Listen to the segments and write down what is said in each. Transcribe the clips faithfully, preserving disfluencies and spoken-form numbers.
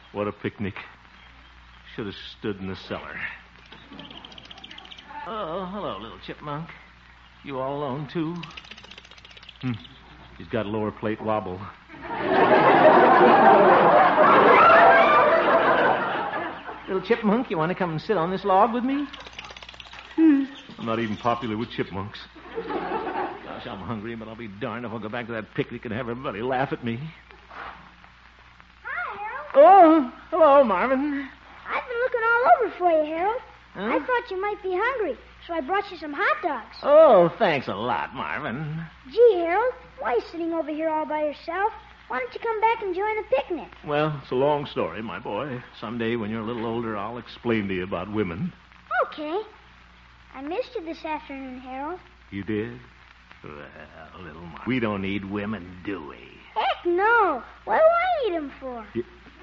What a picnic. Should have stood in the cellar. Oh, hello, little chipmunk. You all alone, too? Hmm. He's got a lower plate wobble. Little chipmunk, you want to come and sit on this log with me? I'm not even popular with chipmunks. Gosh, I'm hungry, but I'll be darned if I'll go back to that picnic and have everybody laugh at me. Hi, Harold. Oh, hello, Marvin. I've been looking all over for you, Harold. Huh? I thought you might be hungry, so I brought you some hot dogs. Oh, thanks a lot, Marvin. Gee, Harold, why are you sitting over here all by yourself? Why don't you come back and join the picnic? Well, it's a long story, my boy. Someday when you're a little older, I'll explain to you about women. Okay. I missed you this afternoon, Harold. You did? Well, little Marvin. We don't need women, do we? Heck no. What do I need them for? You...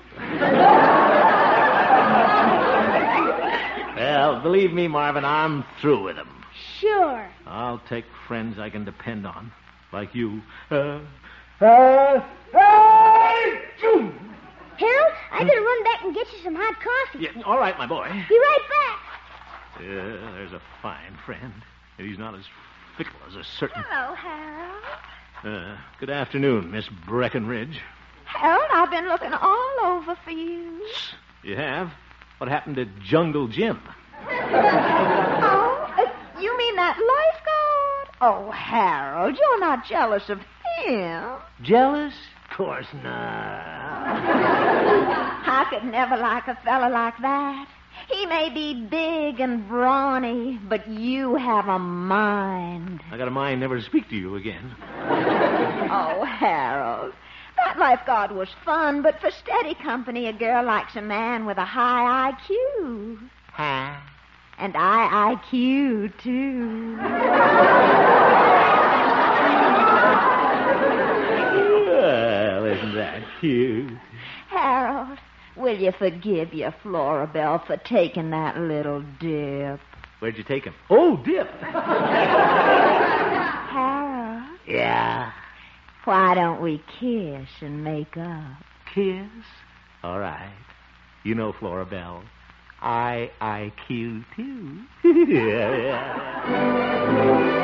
Well, believe me, Marvin, I'm through with them. Sure. I'll take friends I can depend on, like you. Uh, uh, hey! Harold, I better run back and get you some hot coffee. Yeah, all right, my boy. Be right back. Yeah, there's a fine friend. He's not as fickle as a certain... Hello, Harold. Uh, good afternoon, Miss Breckenridge. Harold, I've been looking all over for you. You have? What happened to Jungle Jim? Oh, uh, you mean that lifeguard? Oh, Harold, you're not jealous of him. Jealous? Of course not. I could never like a fella like that. He may be big and brawny, but you have a mind. I got a mind never to speak to you again. Oh, Harold, that lifeguard was fun, but for steady company, a girl likes a man with a high I Q. Huh? And I I Q, too. Well, isn't that cute? Harold, will you forgive your Florabelle for taking that little dip? Where'd you take him? Oh, dip. Harold, Yeah. why don't we kiss and make up? Kiss? All right. You know, Florabelle, I I Q too. Yeah, yeah.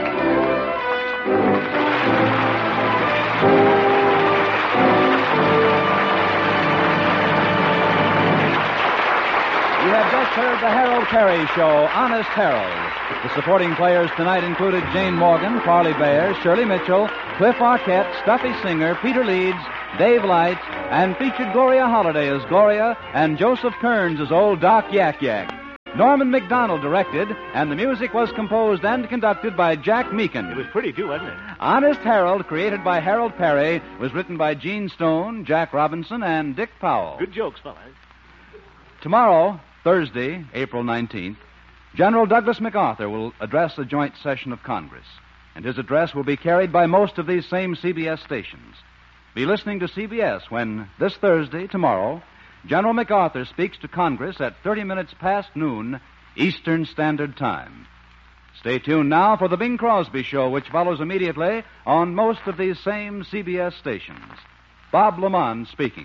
You have just heard the Harold Perry Show, Honest Harold. The supporting players tonight included Jane Morgan, Parley Bear, Shirley Mitchell, Cliff Arquette, Stuffy Singer, Peter Leeds, Dave Light, and featured Gloria Holliday as Gloria and Joseph Kearns as Old Doc Yak Yak. Norman McDonald directed, and the music was composed and conducted by Jack Meakin. It was pretty, too, wasn't it? Honest Harold, created by Harold Perry, was written by Gene Stone, Jack Robinson, and Dick Powell. Good jokes, fellas. Tomorrow, Thursday, April nineteenth, General Douglas MacArthur will address a joint session of Congress, and his address will be carried by most of these same C B S stations. Be listening to C B S when, this Thursday, tomorrow, General MacArthur speaks to Congress at thirty minutes past noon, Eastern Standard Time. Stay tuned now for the Bing Crosby Show, which follows immediately on most of these same C B S stations. Bob Lamont speaking.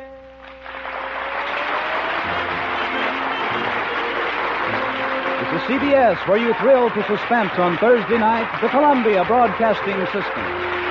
This is C B S, where you thrill to suspense on Thursday night, the Columbia Broadcasting System.